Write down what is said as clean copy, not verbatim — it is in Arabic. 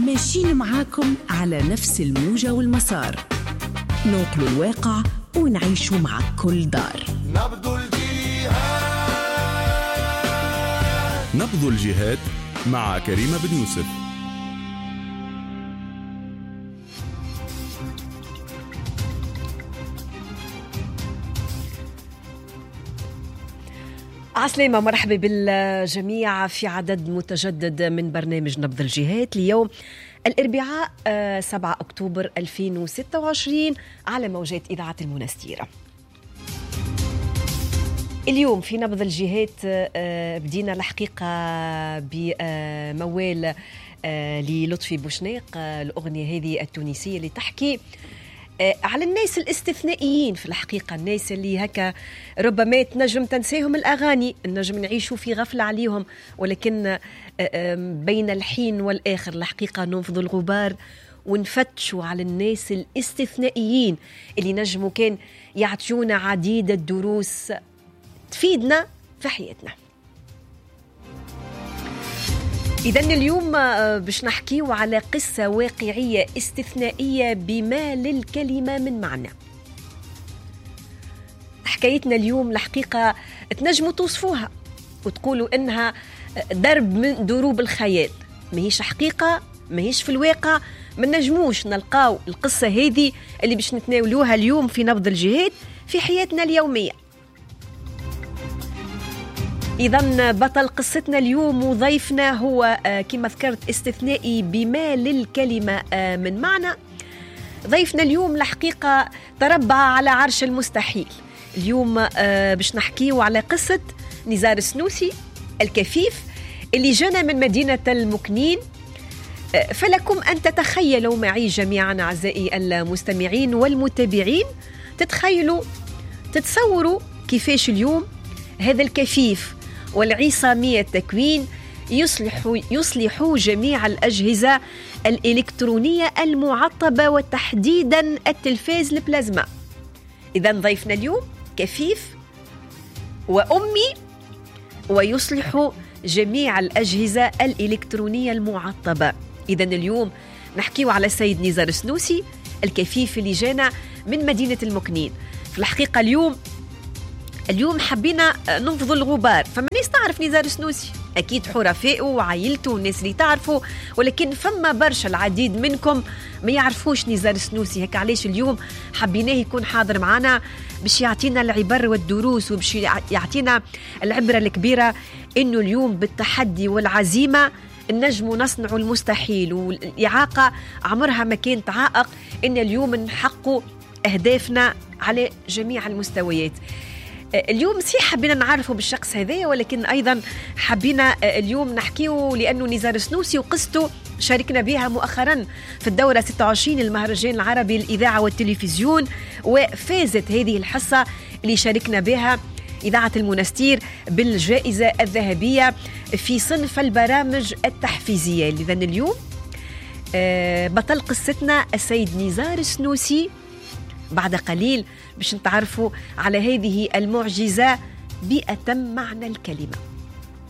ماشيين معاكم على نفس الموجة والمسار، ننقل الواقع ونعيش مع كل دار. نبض الجهاد مع كريمة بن يوسف. عسلامة، مرحبا بالجميع في عدد متجدد من برنامج نبض الجهاد اليوم الأربعاء 7 أكتوبر 2026 على موجات إذاعة المنستيرة. اليوم في نبض الجهاد بدينا الحقيقة بموال للطفي بوشناق، الأغنية هذه التونسية اللي تحكي على الناس الاستثنائيين في الحقيقة، الناس اللي هكا ربما تنجم تنساهم الأغاني، نجم نعيشوا في غفلة عليهم، ولكن بين الحين والآخر الحقيقة ننفض الغبار ونفتشوا على الناس الاستثنائيين اللي نجموا كان يعطيونا عديد الدروس تفيدنا في حياتنا. إذن اليوم باش نحكيو على قصة واقعية استثنائية بما للكلمة من معنى. حكايتنا اليوم الحقيقة تنجموا توصفوها وتقولوا إنها درب من دروب الخيال، ماهيش حقيقة، ماهيش في الواقع، ما نجموش نلقاو القصة هذه اللي باش نتناولوها اليوم في نبض الجهاد في حياتنا اليومية. إذن بطل قصتنا اليوم وضيفنا هو كما ذكرت استثنائي بما للكلمة من معنى. ضيفنا اليوم الحقيقة تربع على عرش المستحيل. اليوم باش نحكيه على قصة نزار السنوسي الكفيف اللي جانا من مدينة المكنين. فلكم أن تتخيلوا معي جميعا أعزائي المستمعين والمتابعين، تتصوروا كيفاش اليوم هذا الكفيف والعصامية التكوين يصلح جميع الأجهزة الإلكترونية المعطبة وتحديدا التلفاز البلازما. إذن ضيفنا اليوم كفيف وأمي ويصلح جميع الأجهزة الإلكترونية المعطبة. إذن اليوم نحكيه على السيد نزار السنوسي الكفيف اللي جانا من مدينة المكنين. في الحقيقة اليوم حبينا ننفض الغبار. فما ناس تعرف نزار السنوسي، أكيد حرفائه وعائلته والناس اللي تعرفه، ولكن فما برشا العديد منكم ما يعرفوش نزار السنوسي. هكا علاش اليوم حبيناه يكون حاضر معنا باش يعطينا العبر والدروس وباش يعطينا العبرة الكبيرة إنه اليوم بالتحدي والعزيمة نجموا نصنعوا المستحيل، والإعاقة عمرها ما كانت عائق إن اليوم نحققوا أهدافنا على جميع المستويات. اليوم حبينا نعرفه بالشخص هذا، ولكن أيضا حبينا اليوم نحكيه لأنه نزار السنوسي وقصته شاركنا بها مؤخرا في الدورة 26 المهرجان العربي للإذاعة والتلفزيون، وفازت هذه الحصة اللي شاركنا بها إذاعة المنستير بالجائزة الذهبية في صنف البرامج التحفيزية. لذن اليوم بطل قصتنا السيد نزار السنوسي. بعد قليل باش نتعرفوا على هذه المعجزة بأتم معنى الكلمة.